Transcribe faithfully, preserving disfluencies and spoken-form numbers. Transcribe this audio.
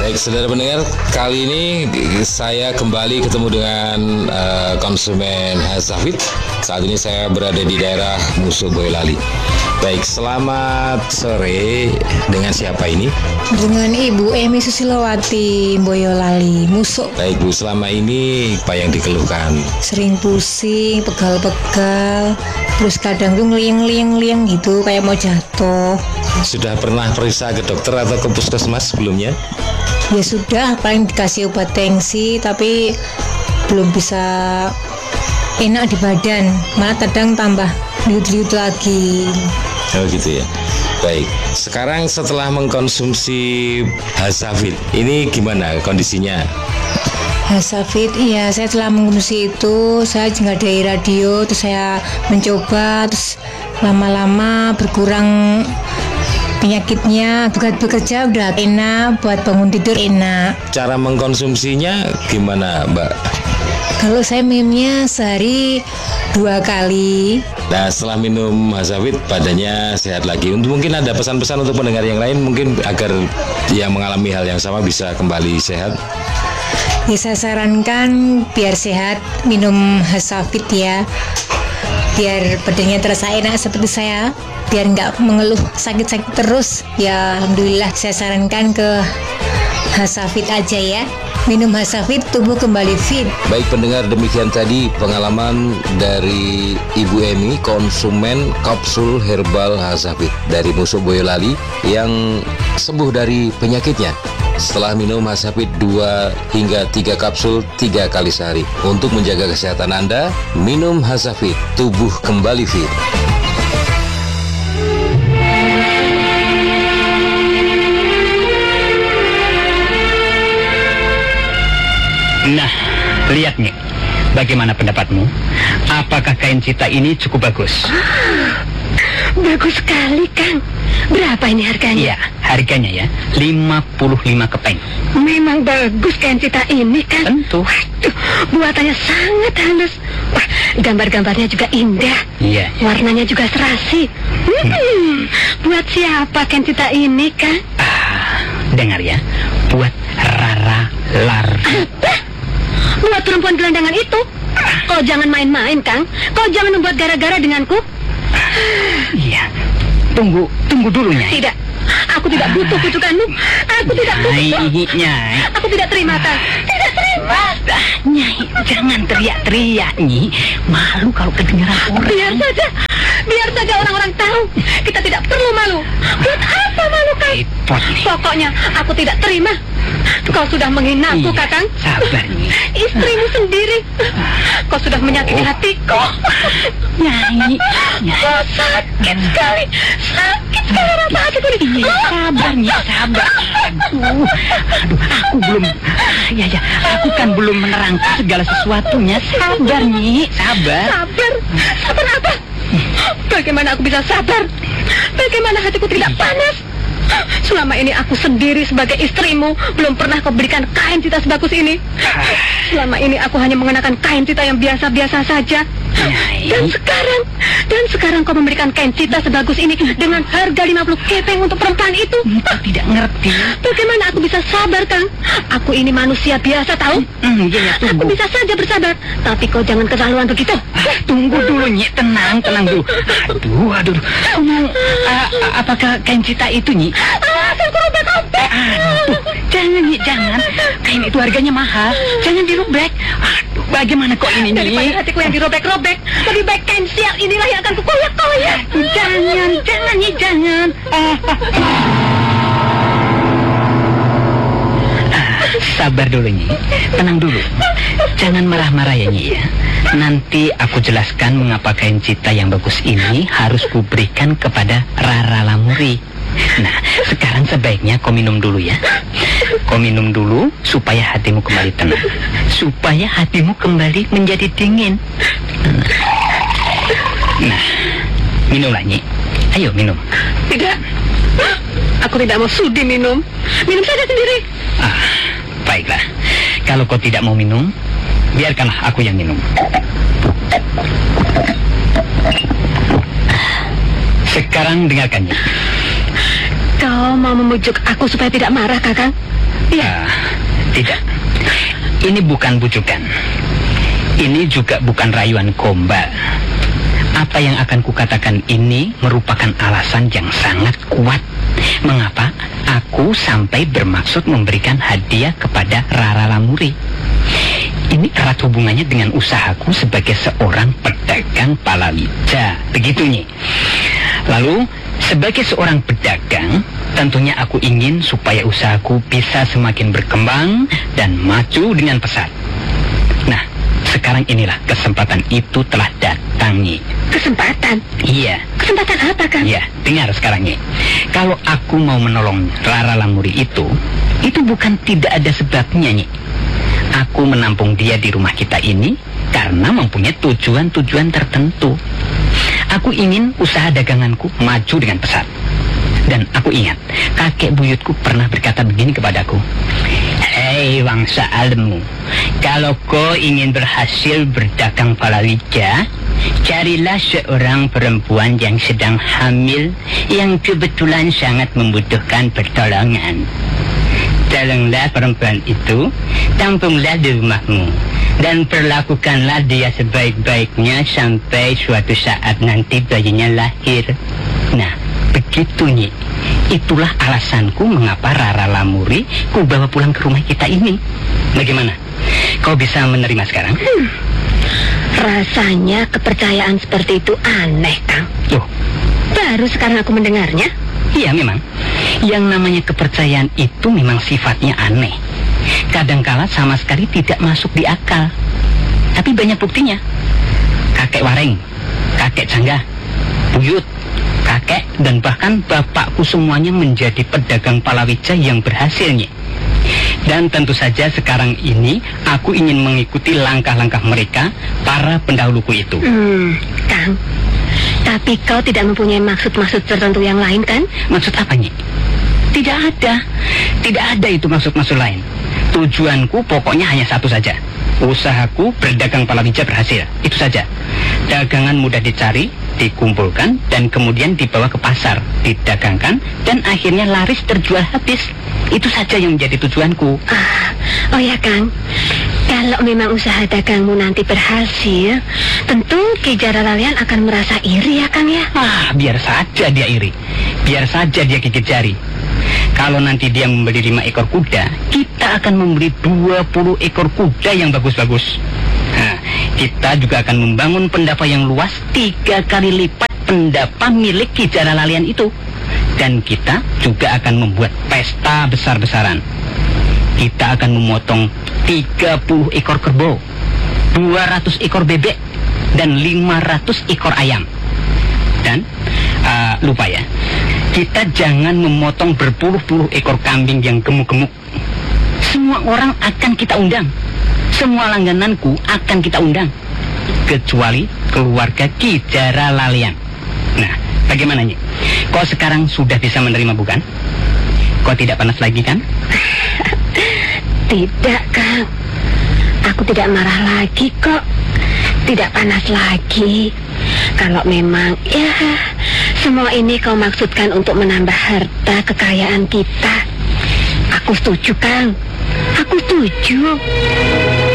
Baik, saudara pendengar, kali ini saya kembali ketemu dengan uh, konsumen Hazafit. Saat ini saya berada di daerah Musuh Boyolali. Baik, selamat sore. Dengan siapa ini? Dengan Ibu Emi Susilowati, Boyolali, Musuh. Baik Bu, selama ini apa yang dikeluhkan? Sering pusing, pegal-pegal, terus kadang tuh ngeliang-ngeliang gitu kayak mau jatuh. Sudah pernah periksa ke dokter atau ke puskesmas sebelumnya? Ya sudah, paling dikasih obat tensi, tapi belum bisa enak di badan, malah kadang tambah liut-liut lagi. Oh gitu ya. Baik, sekarang setelah mengkonsumsi Hazafit, ini gimana kondisinya? Hazafit, iya, saya telah mengkonsumsi itu, saya ngadai radio, terus saya mencoba, terus lama-lama berkurang penyakitnya, buat bekerja udah enak, buat bangun tidur enak. Cara mengkonsumsinya gimana, Mbak? Kalau saya minumnya sehari dua kali. Nah, setelah minum Hazafit badannya sehat lagi. Untuk mungkin ada pesan-pesan untuk pendengar yang lain mungkin agar yang mengalami hal yang sama bisa kembali sehat. Ya, saya sarankan biar sehat minum Hazafit ya. Biar badannya terasa enak seperti saya, biar nggak mengeluh sakit-sakit terus. Ya alhamdulillah, saya sarankan ke Hazafit aja ya. Minum Hazafit, tubuh kembali fit. Baik pendengar, demikian tadi pengalaman dari Ibu Emi, konsumen kapsul herbal Hazafit dari Musuh Boyolali yang sembuh dari penyakitnya setelah minum Hazafit dua hingga tiga kapsul tiga kali sehari. Untuk menjaga kesehatan Anda, minum Hazafit, tubuh kembali fit. Nah, lihat nih, bagaimana pendapatmu? Apakah kain cita ini cukup bagus? Bagus sekali, Kang. Berapa ini harganya? Iya, harganya ya lima puluh lima kepeng. Memang bagus kain cita ini, Kang. Tentu. Waduh, buatannya sangat halus. Wah, gambar-gambarnya juga indah. Iya. Warnanya juga serasi. Hmm, hmm. Buat siapa kain cita ini, Kang? Ah, dengar ya, buat Rara Larvi. Apa? Buat perempuan gelandangan itu? Kau jangan main-main, Kang. Kau jangan membuat gara-gara denganku. Iya. Tunggu, tunggu dulu, Nyai. Tidak. Aku tidak butuh kutukanmu. Aku tidak butuh. Nyai, Nyai. Aku tidak terima, Kang. Tidak terima. Ah, Nyai, jangan teriak-teriak, Nyi. Malu kalau kedengeran orang. Biar saja. Biar saja orang-orang tahu. Kita tidak perlu malu. Buat apa malu, Kang? Repot nih. Pokoknya aku tidak terima. Kau sudah menghinaku, Iya, Kakang. sabar, Nyi. Istrimu sendiri. Kau sudah menyakiti Oh. hatiku. Nyai, Nyai. Oh, sakit sekali. Sakit sekali rasa hatiku ini. Iya, sabar, Nyi, sabar. Aduh, aduh, aku belum, ya, ya, aku kan belum menerangkan segala sesuatunya. Sabar, Nyi, sabar. Sabar. Sabar apa? Bagaimana aku bisa sabar? Bagaimana hatiku tidak panas? Selama ini aku sendiri sebagai istrimu belum pernah kau berikan kain cita sebagus ini. Selama ini aku hanya mengenakan kain cita yang biasa-biasa saja. Nyai. Dan sekarang, dan sekarang kau memberikan kain cita sebagus ini dengan harga lima puluh kepeng untuk perempuan itu. Kau tidak ngerti. Bagaimana aku bisa sabar, Kang? Aku ini manusia biasa, tahu? Hmm, iya, ya, Aku tunggu. bisa saja bersabar, tapi kau jangan keterlaluan begitu. Ah, tunggu dulu, Nyi, tenang, tenang dulu. Aduh, aduh, kamu, ah, ah, apakah kain cita itu, Nyi? Ah, saya robek-robek. Aduh, jangan, Nyi, jangan. Kain itu harganya mahal. Jangan dirobek. Aduh, bagaimana kok ini, Nyi? Daripada hatiku yang dirobek-robek, lebih baik kain sial inilah yang akan kukoyak-koyak. Jangan, jangan, Nyi, jangan. Ah, sabar dulu, Nyi. Tenang dulu. Jangan marah-marah ya, Nyi, ya. Nanti aku jelaskan mengapa kain cita yang bagus ini harus kuberikan kepada Rara Lamuri. Nah, sekarang sebaiknya kau minum dulu ya. Kau minum dulu supaya hatimu kembali tenang. Supaya hatimu kembali menjadi dingin. Nah, minumlah, Nyi. Ayo minum. Tidak, aku tidak mau sudi minum. Minum saja sendiri. Ah, baiklah. Kalau kau tidak mau minum, biarkanlah aku yang minum. Sekarang dengarkannya. Kau Kau mau memujuk aku supaya tidak marah, Kakang? Ya, tidak. Ini bukan bujukan. Ini juga bukan rayuan gombal. Apa yang akan kukatakan ini merupakan alasan yang sangat kuat mengapa aku sampai bermaksud memberikan hadiah kepada Rara Lamuri. Ini erat hubungannya dengan usahaku sebagai seorang pedagang palawija. Begitu, Nyi. Lalu, sebagai seorang pedagang, tentunya aku ingin supaya usahaku bisa semakin berkembang dan maju dengan pesat. Nah, sekarang inilah kesempatan itu telah datang, Nyi. Kesempatan? Iya. Kesempatan apa, Kang? Iya, dengar sekarang, Nyi. Kalau aku mau menolong Rara Lamuri itu, itu bukan tidak ada sebabnya, Nyi. Aku menampung dia di rumah kita ini karena mempunyai tujuan-tujuan tertentu. Aku ingin usaha daganganku maju dengan pesat. Dan aku ingat, kakek buyutku pernah berkata begini kepadaku. Hei Wangsa Alemu, kalau kau ingin berhasil berdagang palawija, carilah seorang perempuan yang sedang hamil yang kebetulan sangat membutuhkan pertolongan. Tolonglah perempuan itu, tampunglah di rumahmu, dan perlakukanlah dia sebaik-baiknya sampai suatu saat nanti bayinya lahir. Nah, begitu, Nyi. Itulah alasanku mengapa Rara Lamuri ku bawa pulang ke rumah kita ini. Bagaimana? Kau bisa menerima sekarang? Hmm. Rasanya kepercayaan seperti itu aneh, Kang. Loh, baru sekarang aku mendengarnya. Iya, memang. Yang namanya kepercayaan itu memang sifatnya aneh. Kadangkala sama sekali tidak masuk di akal. Tapi banyak buktinya. Kakek Wareng, kakek Canggah, buyut, kakek, dan bahkan bapakku semuanya menjadi pedagang palawija yang berhasil, Nyi. Dan tentu saja sekarang ini aku ingin mengikuti langkah-langkah mereka, para pendahuluku itu. Hmm, Kang, tapi kau tidak mempunyai maksud-maksud tertentu yang lain, kan? Maksud apa, Nyi? Tidak ada. Tidak ada itu maksud-maksud lain. Tujuanku pokoknya hanya satu saja. Usahaku berdagang palawija berhasil. Itu saja. Dagangan mudah dicari, dikumpulkan, dan kemudian dibawa ke pasar, didagangkan, dan akhirnya laris terjual habis. Itu saja yang menjadi tujuanku. Ah, oh ya, Kang. Kalau memang usaha dagangmu nanti berhasil, tentu Ki Jaralalian akan merasa iri, ya, Kang, ya? Ah, biar saja dia iri. Biar saja dia gigit jari. Kalau nanti dia membeli lima ekor kuda, kita akan membeli dua puluh ekor kuda yang bagus-bagus. Nah, kita juga akan membangun pendapa yang luas tiga kali lipat pendapa milik Ki Jaralalian itu. Dan kita juga akan membuat pesta besar-besaran. Kita akan memotong tiga puluh ekor kerbau, dua ratus ekor bebek, dan lima ratus ekor ayam. Dan, uh, lupa ya, kita jangan memotong berpuluh-puluh ekor kambing yang gemuk-gemuk. Semua orang akan kita undang. Semua langgananku akan kita undang. Kecuali keluarga Ki Jaralalian. Nah, bagaimana, Nyi? Kau sekarang sudah bisa menerima, bukan? Kau tidak panas lagi, kan? Tidak, Kang. Aku tidak marah lagi kok. Tidak panas lagi. Kalau memang, ya, semua ini kau maksudkan untuk menambah harta kekayaan kita, aku setuju, Kang. Aku setuju.